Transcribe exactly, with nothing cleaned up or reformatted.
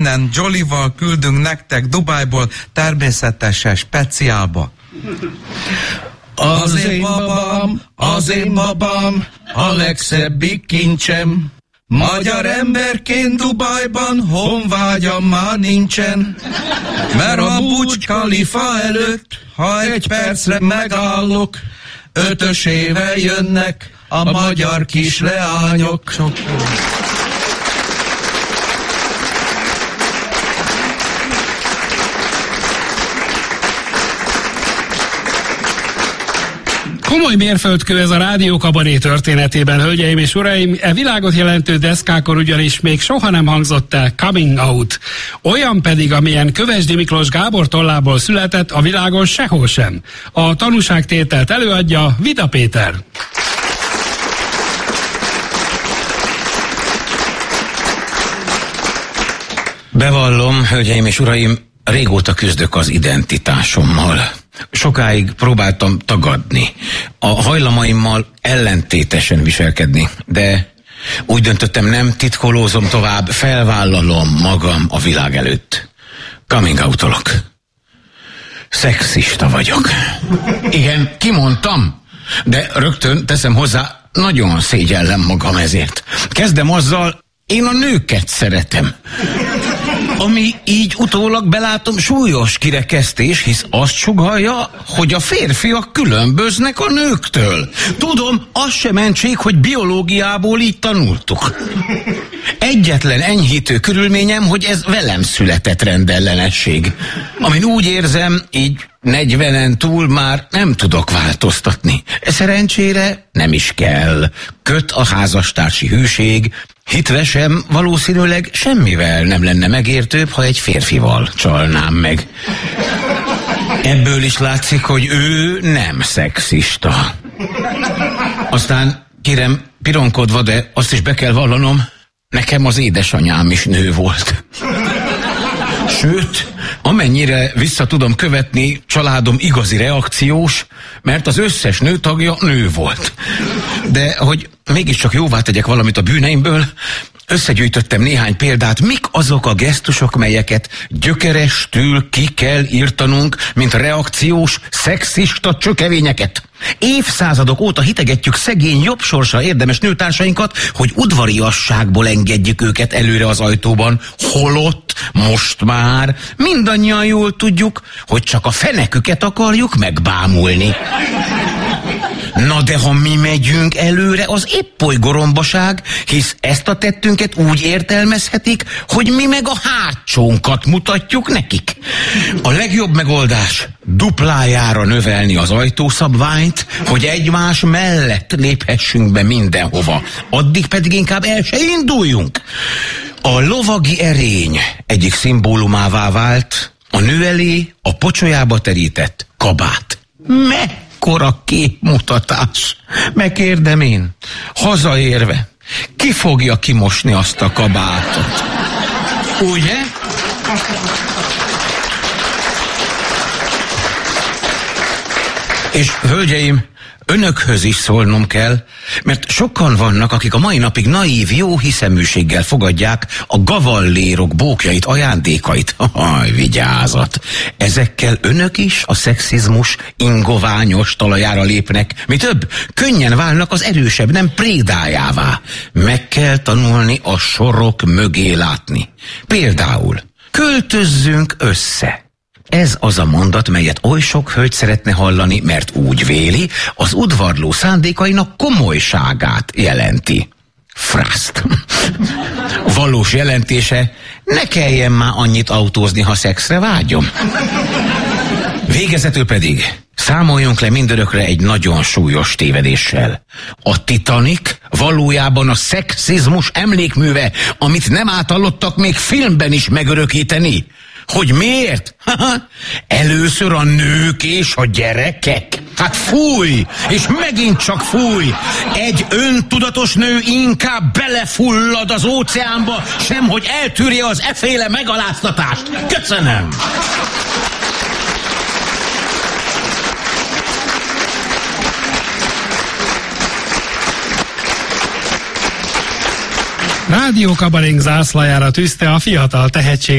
innen Jollyval küldünk nektek Dubájból természetesen speciálba. Az én babám, az én babám, a legszebbik kincsem. Magyar emberként Dubajban honvágyam már nincsen. Mert a Burj Khalifa előtt, ha egy percre megállok, ötösével jönnek a magyar kis leányok. Komoly mérföldkő ez a rádiókabaré történetében, hölgyeim és uraim, e világot jelentő deszkákon ugyanis még soha nem hangzott el coming out. Olyan pedig, amilyen Kövesdi Miklós Gábor tollából született, a világon sehol sem. A tanúságtételt előadja Vida Péter. Bevallom, hölgyeim és uraim, régóta küzdök az identitásommal. Sokáig próbáltam tagadni, a hajlamaimmal ellentétesen viselkedni, de úgy döntöttem, nem titkolózom tovább, felvállalom magam a világ előtt. Coming out-olok. Szexista vagyok. Igen, kimondtam, de rögtön teszem hozzá, nagyon szégyellem magam ezért. Kezdem azzal, én a nőket szeretem. Ami így utólag belátom súlyos kirekesztés, hisz azt sugallja, hogy a férfiak különböznek a nőktől. Tudom, az sem mentség, hogy biológiából így tanultuk. Egyetlen enyhítő körülményem, hogy ez velem született rendellenesség. Amin úgy érzem, így negyvenen túl már nem tudok változtatni. Szerencsére nem is kell. Köt a házastársi hűség, hitvesem valószínűleg semmivel nem lenne megértőbb, ha egy férfival csalnám meg. Ebből is látszik, hogy ő nem szexista. Aztán, kérem, pironkodva, de azt is be kell vallanom, nekem az édesanyám is nő volt. Sőt, amennyire vissza tudom követni, családom igazi reakciós, mert az összes nőtagja nő volt. De hogy mégiscsak jóvá tegyek valamit a bűneimből, összegyűjtöttem néhány példát, mik azok a gesztusok, melyeket gyökerestül ki kell írtanunk, mint reakciós, szexista csökevényeket. Évszázadok óta hitegetjük szegény, jobb sorsra érdemes nőtársainkat, hogy udvariasságból engedjük őket előre az ajtóban, holott most már mindannyian jól tudjuk, hogy csak a feneküket akarjuk megbámulni. Na de ha mi megyünk előre, az épp oly gorombaság, hisz ezt a tettünket úgy értelmezhetik, hogy mi meg a hátsónkat mutatjuk nekik. A legjobb megoldás duplájára növelni az ajtószabványt, hogy egymás mellett léphessünk be mindenhova. Addig pedig inkább el se induljunk. A lovagi erény egyik szimbólumává vált a nő elé a pocsolyába terített kabát. Me! Mekkora képmutatás. Megkérdem én, hazaérve, ki fogja kimosni azt a kabátot? Ugye? És hölgyeim, önökhöz is szólnom kell, mert sokan vannak, akik a mai napig naív, jó hiszeműséggel fogadják a gavallérok bókjait, ajándékait. Aj, vigyázat! Ezekkel önök is a szexizmus ingoványos talajára lépnek. Mi több, könnyen válnak az erősebb, nem prédájává. Meg kell tanulni a sorok mögé látni. Például, költözzünk össze. Ez az a mondat, melyet oly sok hölgy szeretne hallani, mert úgy véli, az udvarló szándékainak komolyságát jelenti. Frászt. Valós jelentése, ne kelljen már annyit autózni, ha szexre vágyom. Végezetül pedig számoljunk le mindörökre egy nagyon súlyos tévedéssel. A Titanic valójában a szexizmus emlékműve, amit nem átallottak még filmben is megörökíteni. Hogy miért? Először a nők és a gyerekek. Hát fúj, és megint csak fúj. Egy öntudatos nő inkább belefullad az óceánba, sem hogy eltűrje az efféle megaláztatást. Köszönöm! Rádió Kabarénk zászlajára tűzte a fiatal tehetség